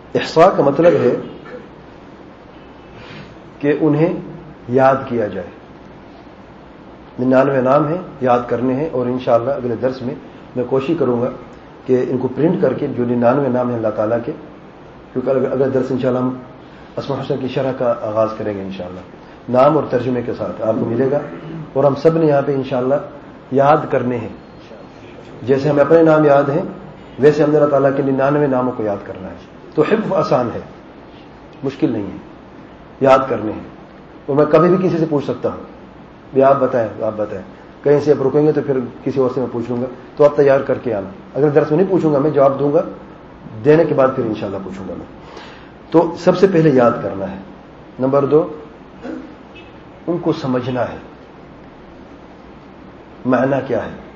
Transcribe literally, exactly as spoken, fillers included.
इहसा का मतलब है कि उन्हें याद किया जाए। निन्यानवे नाम हैं, याद करने हैं, और इंशाअल्लाह अगले दर्स में मैं कोशिश करूंगा कि इनको प्रिंट करके जो निन्यानवे नाम हैं अल्लाह ताला के, क्योंकि अगले दर्स इंशाअल्लाह हम अस्माउल हुस्ना की शरह का आगाज करेंगे इंशाअल्लाह, नाम और तर्जुमे के साथ आपको मिलेगा। और हम सब ने यहाँ पे इंशाअल्लाह याद करने हैं। जैसे हमें अपने नाम याद हैं, वैसे हमने अल्लाह ताला के निन्यानवे नामों को याद करना है। तो हिफ्ज़ आसान है, मुश्किल नहीं है, याद करने हैं। और मैं कभी भी किसी से पूछ सकता हूं, भी आप बताएं, आप बताएं, कहीं से आप रुकेंगे तो फिर किसी और से मैं पूछ लूंगा, तो आप तैयार करके आना। अगर दर्स में नहीं पूछूंगा, मैं जवाब दूंगा, देने के बाद फिर इंशाअल्लाह पूछूंगा मैं। तो सबसे पहले याद करना है। नंबर दो, उनको समझना है, मायना क्या है।